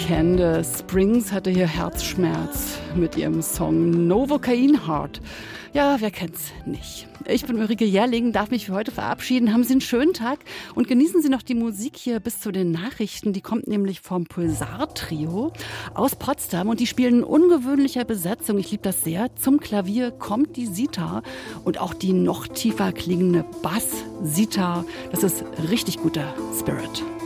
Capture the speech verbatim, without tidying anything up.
Candace Springs hatte hier Herzschmerz mit ihrem Song Novocaine Heart. Ja, wer kennt's nicht? Ich bin Ulrike Jährling, darf mich für heute verabschieden. Haben Sie einen schönen Tag und genießen Sie noch die Musik hier bis zu den Nachrichten. Die kommt nämlich vom Pulsar-Trio aus Potsdam und die spielen in ungewöhnlicher Besetzung. Ich liebe das sehr. Zum Klavier kommt die Sitar und auch die noch tiefer klingende Bass-Sitar. Das ist richtig guter Spirit.